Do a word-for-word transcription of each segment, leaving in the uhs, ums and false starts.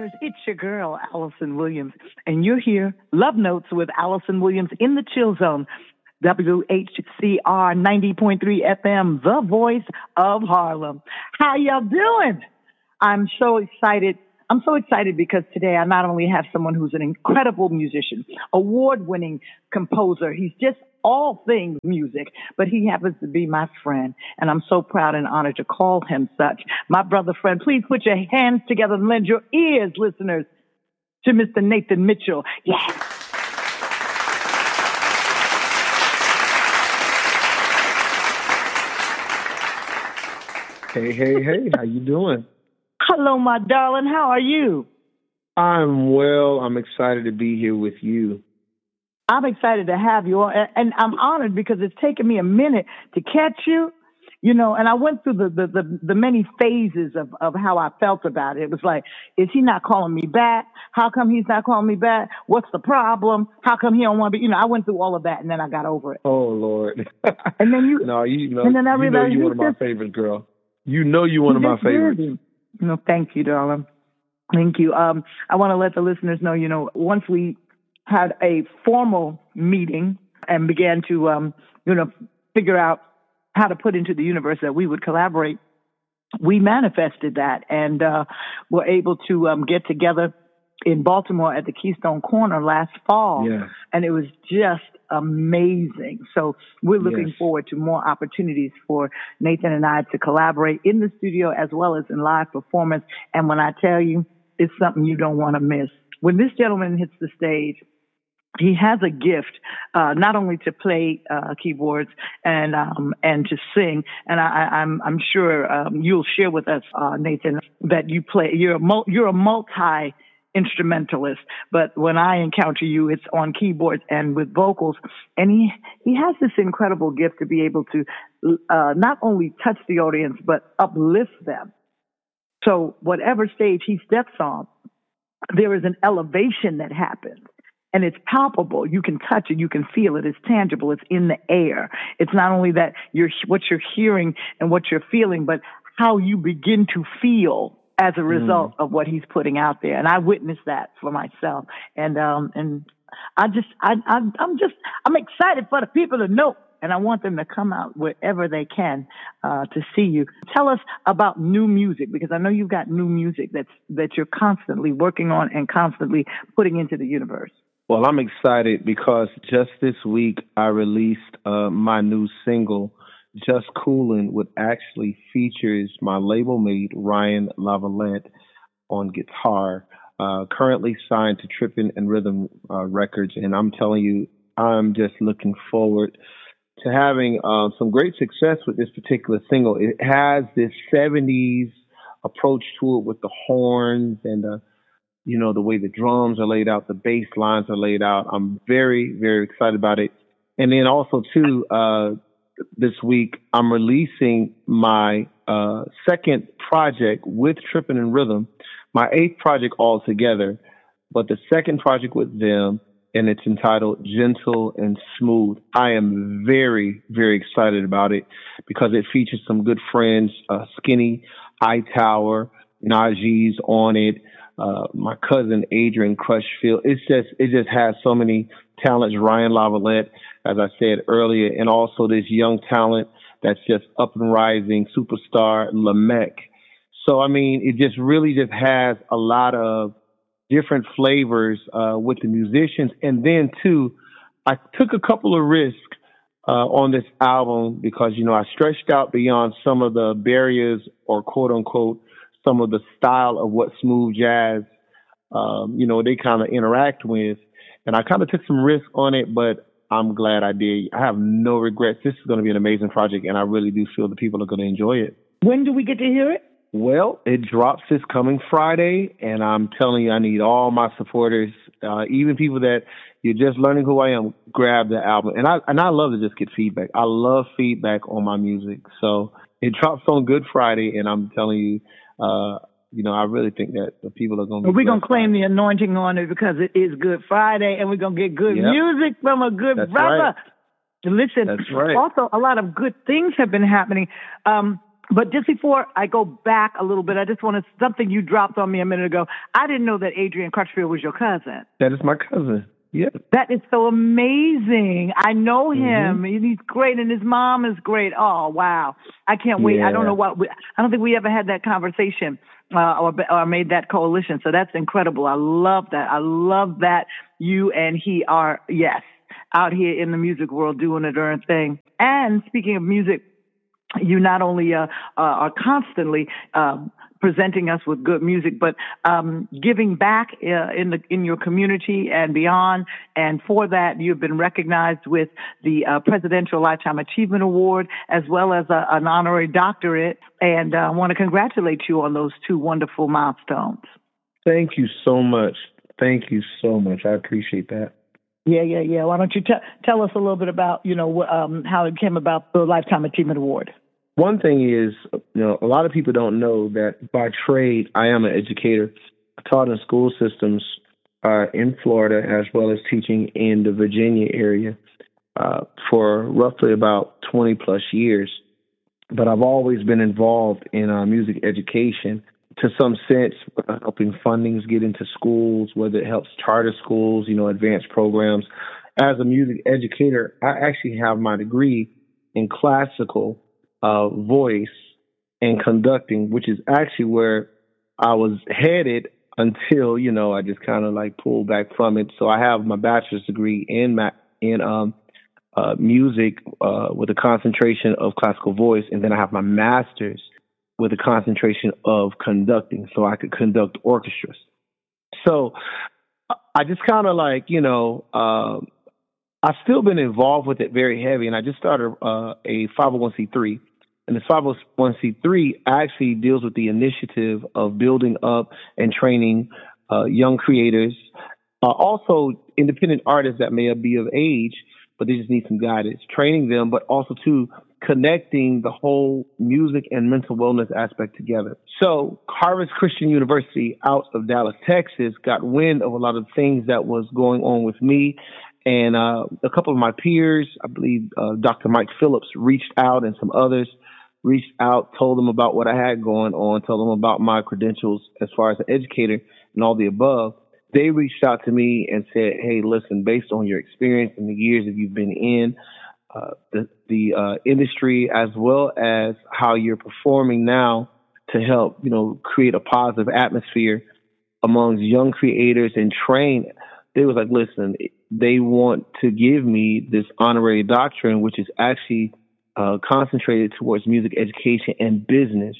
listeners, it's your girl, Allison Williams, and you're here, Love Notes with Allison Williams in the Chill Zone, W H C R ninety point three F M, the voice of Harlem. How y'all doing? I'm so excited. I'm so excited because today I not only have someone who's an incredible musician, award-winning composer, he's just all things music, but he happens to be my friend, and I'm so proud and honored to call him such. My brother friend, please put your hands together and lend your ears, listeners, to Mister Nathan Mitchell. Yes. Hey, hey, hey, how you doing? Hello, my darling. How are you? I'm well. I'm excited to be here with you. I'm excited to have you, and I'm honored because it's taken me a minute to catch you, you know, and I went through the, the, the, the many phases of, of how I felt about it. It was like, is he not calling me back? How come he's not calling me back? What's the problem? How come he don't want to be, you know, I went through all of that, and then I got over it. Oh, Lord. And then you, no, you know, and then I you know you're one of my just, favorites, girl. You know you're one of my favorites. Really. No, thank you, darling. Thank you. Um, I want to let the listeners know, you know, once we had a formal meeting and began to, um, you know, figure out how to put into the universe that we would collaborate, we manifested that and uh, were able to um, get together in Baltimore at the Keystone Corner last fall. Yeah. And it was just amazing. So we're looking Yes. forward to more opportunities for Nathan and I to collaborate in the studio as well as in live performance. And when I tell you, it's something you don't want to miss. When this gentleman hits the stage, he has a gift, uh, not only to play uh, keyboards and um, and to sing. And I, I, I'm I'm sure um, you'll share with us, uh, Nathan, that you play. You're a mul- you're a multi instrumentalist. But when I encounter you, it's on keyboards and with vocals. And he he has this incredible gift to be able to uh, not only touch the audience but uplift them. So whatever stage he steps on, there is an elevation that happens. And it's palpable. You can touch it. You can feel it. It's tangible. It's in the air. It's not only that you're what you're hearing and what you're feeling, but how you begin to feel as a result mm. of what he's putting out there. And I witnessed that for myself. And um and I just I, I I'm just I'm excited for the people to know. And I want them to come out wherever they can uh, to see you. Tell us about new music, because I know you've got new music that's that you're constantly working on and constantly putting into the universe. Well, I'm excited because just this week I released uh, my new single, Just Coolin', which actually features my label mate, Ryan Lavalette, on guitar, uh, currently signed to Trippin' and Rhythm uh, Records. And I'm telling you, I'm just looking forward to having uh, some great success with this particular single. It has this seventies approach to it with the horns and the you know, the way the drums are laid out, the bass lines are laid out. I'm very, very excited about it. And then also, too, uh, this week, I'm releasing my uh, second project with Trippin' and Rhythm, my eighth project altogether, but the second project with them, and it's entitled Gentle and Smooth. I am very, very excited about it because it features some good friends, uh, Skinny, Hightower, Najee's on it. Uh, my cousin Adrian Crushfield. It's just it just has so many talents. Ryan Lavalette, as I said earlier, and also this young talent that's just up and rising, superstar Lamech. So I mean, it just really just has a lot of different flavors uh, with the musicians, and then too, I took a couple of risks uh, on this album because you know I stretched out beyond some of the barriers or quote unquote some of the style of what smooth jazz, um, you know, they kind of interact with. And I kind of took some risk on it, but I'm glad I did. I have no regrets. This is going to be an amazing project, and I really do feel that people are going to enjoy it. When do we get to hear it? Well, it drops this coming Friday, and I'm telling you, I need all my supporters, uh, even people that you're just learning who I am, grab the album. And I and I love to just get feedback. I love feedback on my music. So it drops on Good Friday, and I'm telling you, Uh, you know, I really think that the people are going to be. We're going to claim the anointing on it because it is Good Friday, and we're going to get good yep. music from a good That's brother. Right. Listen, That's right. Also, a lot of good things have been happening. Um, But just before I go back a little bit, I just wanted something you dropped on me a minute ago. I didn't know that Adrian Crutchfield was your cousin. That is my cousin. Yeah. That is so amazing. I know him. Mm-hmm. He's great, and his mom is great. Oh, wow. I can't wait. Yeah. I don't know what, we, I don't think we ever had that conversation uh, or, or made that coalition. So that's incredible. I love that. I love that you and he are, yes, out here in the music world doing a darn thing. And speaking of music, you not only uh, uh, are constantly uh, presenting us with good music, but um, giving back uh, in the in your community and beyond. And for that, you've been recognized with the uh, Presidential Lifetime Achievement Award, as well as a, an honorary doctorate. And uh, I want to congratulate you on those two wonderful milestones. Thank you so much. Thank you so much. I appreciate that. Yeah, yeah, yeah. Why don't you t- tell us a little bit about, you know, um, how it came about, the Lifetime Achievement Award? One thing is, you know, a lot of people don't know that by trade, I am an educator. I taught in school systems uh, in Florida, as well as teaching in the Virginia area uh, for roughly about twenty plus years. But I've always been involved in uh, music education to some sense, uh, helping fundings get into schools, whether it helps charter schools, you know, advanced programs. As a music educator, I actually have my degree in classical uh, voice and conducting, which is actually where I was headed until, you know, I just kind of like pulled back from it. So I have my bachelor's degree in ma- in um, uh, music uh, with a concentration of classical voice, and then I have my master's with a concentration of conducting, so I could conduct orchestras. So I just kind of like, you know, uh, I've still been involved with it very heavy, and I just started uh, a five oh one c three. And this five oh one c three actually deals with the initiative of building up and training uh, young creators, uh, also independent artists that may be of age, but they just need some guidance, training them, but also too connecting the whole music and mental wellness aspect together. So Harvest Christian University out of Dallas, Texas, got wind of a lot of things that was going on with me. And uh, a couple of my peers, I believe uh, Doctor Mike Phillips, reached out, and some others reached out, told them about what I had going on, told them about my credentials as far as an educator and all the above. They reached out to me and said, hey, listen, based on your experience and the years that you've been in uh, the, the uh, industry, as well as how you're performing now to help, you know, create a positive atmosphere amongst young creators and train, they was like, listen, they want to give me this honorary doctorate, which is actually uh, concentrated towards music education and business.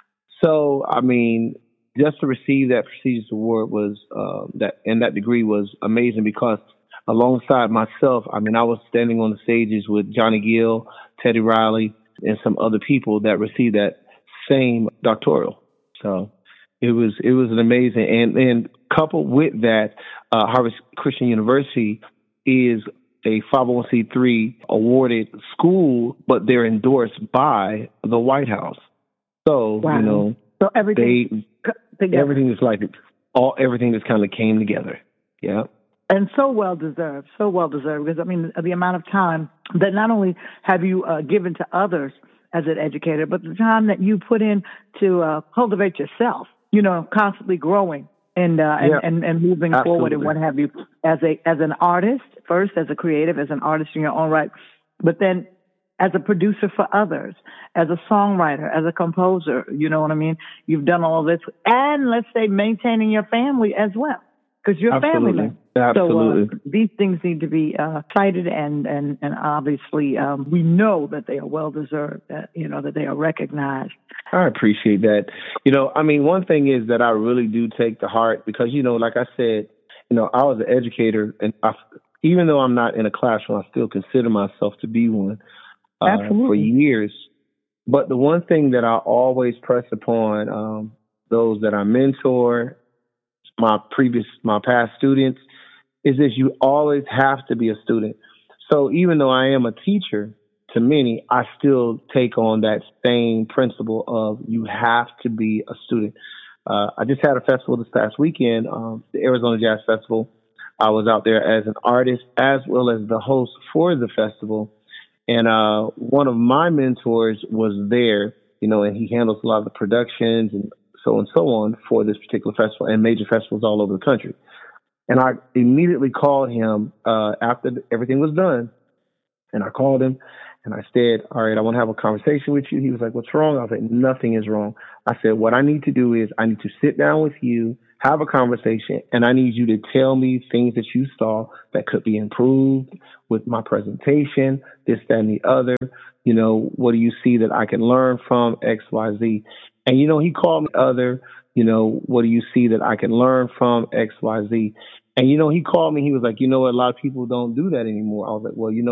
So, I mean, just to receive that prestigious award was uh, that, and that degree was amazing, because alongside myself, I mean, I was standing on the stages with Johnny Gill, Teddy Riley, and some other people that received that same doctoral. So it was it was an amazing, and and coupled with that, uh, Harvest Christian University is a five oh one c three awarded school, but they're endorsed by the White House. So wow. you know, so everything they, everything is like all everything just kind of came together. Yeah. And so well deserved, so well deserved, because I mean, the amount of time that not only have you uh, given to others as an educator, but the time that you put in to uh, cultivate yourself, you know, constantly growing and uh, yeah. and, and, and moving Absolutely. forward and what have you, as a as an artist, first as a creative, as an artist in your own right, but then as a producer for others, as a songwriter, as a composer, you know what I mean? You've done all this, and let's say maintaining your family as well, because you're a family man. Absolutely. So uh, these things need to be uh, cited, and and and obviously um, we know that they are well deserved. That you know that they are recognized. I appreciate that. You know, I mean, one thing is that I really do take to heart, because you know, like I said, you know, I was an educator, and I, even though I'm not in a classroom, I still consider myself to be one uh, Absolutely. for years. But the one thing that I always press upon um, those that I mentor, my previous, my past students, is that you always have to be a student. So even though I am a teacher to many, I still take on that same principle of you have to be a student. Uh, I just had a festival this past weekend, um, the Arizona Jazz Festival. I was out there as an artist as well as the host for the festival. And uh, one of my mentors was there, you know, and he handles a lot of the productions and so and so on for this particular festival and major festivals all over the country. And I immediately called him uh, after everything was done. And I called him and I said, all right, I want to have a conversation with you. He was like, what's wrong? I was like, nothing is wrong. I said, what I need to do is I need to sit down with you, have a conversation, and I need you to tell me things that you saw that could be improved with my presentation, this, that, and the other. You know, what do you see that I can learn from X, Y, Z? And, you know, he called me other, you know, what do you see that I can learn from X, Y, Z? And, you know, he called me. He was like, you know what? A lot of people don't do that anymore. I was like, well, you know,